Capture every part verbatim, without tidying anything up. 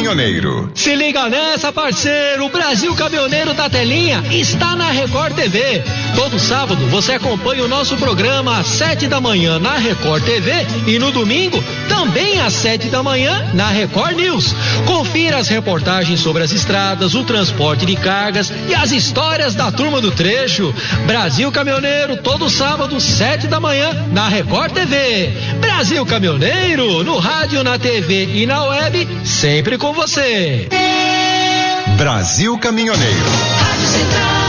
Caminhoneiro. Se liga nessa, parceiro, o Brasil Caminhoneiro da Telinha está na Record T V. Todo sábado você acompanha o nosso programa às sete da manhã na Record T V e no domingo também às sete da manhã na Record News. Confira as reportagens sobre as estradas, o transporte de cargas e as histórias da turma do trecho. Brasil Caminhoneiro, todo sábado, sete da manhã na Record T V. Brasil Caminhoneiro, no rádio, na T V e na web, sempre com você. Brasil Caminhoneiro. Rádio Central.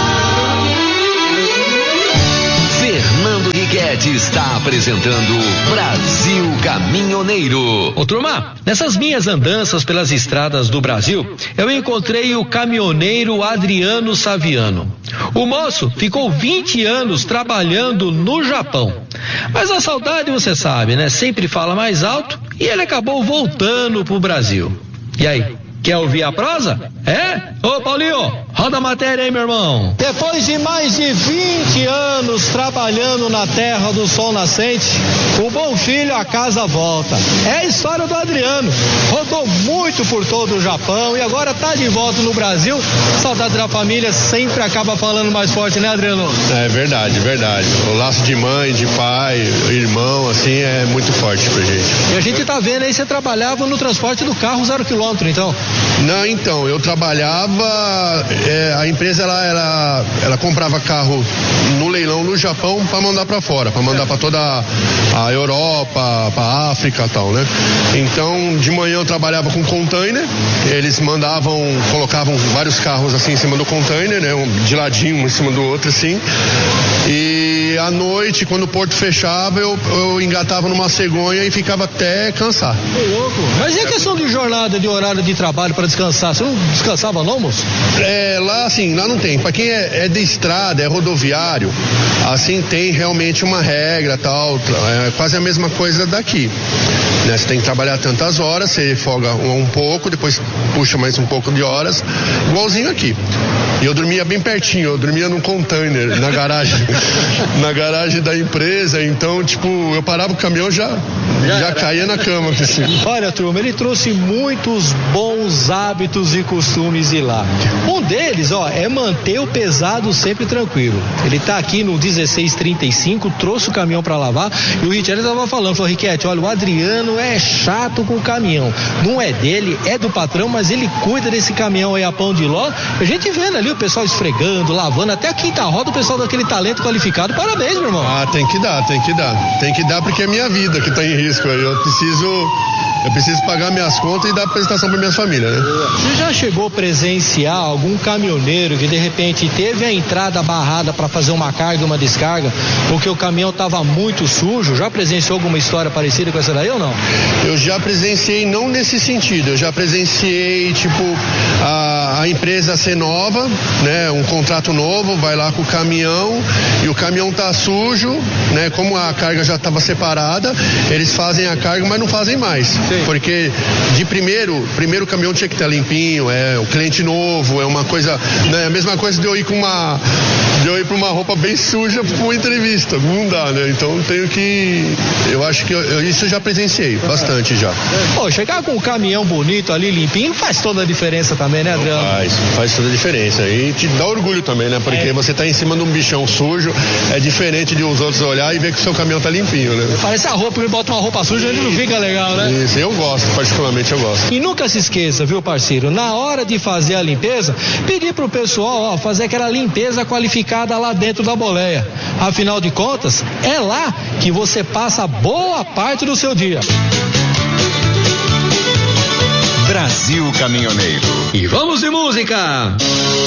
Fernando Riquetti está apresentando Brasil Caminhoneiro. Ô turma, nessas minhas andanças pelas estradas do Brasil, eu encontrei o caminhoneiro Adriano Saviano. O moço ficou vinte anos trabalhando no Japão. Mas a saudade, você sabe, né? Sempre fala mais alto e ele acabou voltando pro Brasil. E aí? Quer ouvir a prosa? É? Ô Paulinho, roda a matéria aí, meu irmão. Depois de mais de vinte anos trabalhando na terra do sol nascente, o bom filho a casa volta. É a história do Adriano. Rodou muito por todo o Japão e agora tá de volta no Brasil. Saudade da família sempre acaba falando mais forte, né, Adriano? É verdade, verdade. O laço de mãe, de pai, irmão, assim, é muito forte pra gente. E a gente tá vendo aí, você trabalhava no transporte do carro zero quilômetro, então? Não, então, eu trabalhava, é, a empresa ela, ela, ela comprava carro no leilão no Japão para mandar para fora, para mandar para toda a Europa, para África e tal, né? Então, de manhã eu trabalhava com container, eles mandavam, colocavam vários carros assim em cima do container, né? De ladinho, um em cima do outro, assim. E à noite, quando o porto fechava, eu, eu engatava numa cegonha e ficava até cansar. Que louco. Mas e a questão de jornada, de horário de trabalho para descansar? Você não descansava não, moço? É, lá assim, lá não tem. Para quem é, é de estrada, é rodoviário, assim tem realmente uma regra tal, é quase a mesma coisa daqui. Né? Você tem que trabalhar tantas horas, você folga um, um pouco, depois puxa mais um pouco de horas, igualzinho aqui. E eu dormia bem pertinho, eu dormia num container, na garagem, na garagem da empresa, então, tipo, eu parava o caminhão, já, já caía na cama, assim. Olha, turma, ele trouxe muitos bons hábitos e costumes de lá. Um deles, ó, é manter o pesado sempre tranquilo. Ele tá aqui no dezesseis trinta e cinco, trouxe o caminhão para lavar, e o Riquetti tava falando, falou, Riquetti, olha, o Adriano é chato com o caminhão. Não é dele, é do patrão, mas ele cuida desse caminhão aí a pão de ló. A gente vendo ali o pessoal esfregando, lavando, até a quinta roda, o pessoal daquele talento qualificado. Parabéns, meu irmão. Ah, tem que dar, tem que dar. Tem que dar porque é minha vida que tá em risco aí. Eu preciso, eu preciso pagar minhas contas e dar apresentação para minha família, né? Você já chegou a presenciar algum caminhoneiro que de repente teve a entrada barrada para fazer uma carga, uma descarga, porque o caminhão estava muito sujo? Já presenciou alguma história parecida com essa daí ou não? Eu já presenciei, não nesse sentido, eu já presenciei, tipo, a, a empresa ser nova, né? Um contrato novo, vai lá com o caminhão e o caminhão tá sujo, né? Como a carga já estava separada, eles fazem a carga, mas não fazem mais. Sim. Porque de primeiro, primeiro o caminhão tinha que estar limpinho, é o cliente novo, é uma coisa, né? A mesma coisa de eu ir com uma, de eu ir para uma roupa bem suja para uma entrevista, não dá, né? Então tenho que, eu acho que eu, eu, isso eu já presenciei bastante já. Pô, chegar com o caminhão bonito ali, limpinho, faz toda a diferença também, né, Adriano? Faz, faz toda a diferença e te dá orgulho também, né? Porque é. Você tá em cima de um bichão sujo, é diferente de os outros olhar e ver que o seu caminhão tá limpinho, né? Parece a roupa, ele bota uma roupa suja, ele não fica legal, né? Isso, eu gosto, particularmente eu gosto. E nunca se esqueça, viu, parceiro, na hora de fazer a limpeza, pedir pro pessoal, ó, fazer aquela limpeza qualificada lá dentro da boleia. Afinal de contas, é lá que você passa boa parte do seu dia. Brasil Caminhoneiro. E vamos de música!